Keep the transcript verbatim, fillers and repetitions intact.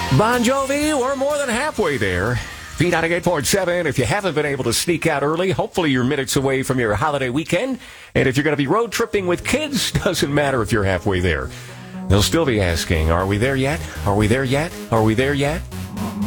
Bon Jovi, we're more than halfway there. B ninety-eight point seven, if you haven't been able to sneak out early, hopefully you're minutes away from your holiday weekend. And if you're going to be road tripping with kids, doesn't matter if you're halfway there. They'll still be asking, are we there yet? Are we there yet? Are we there yet?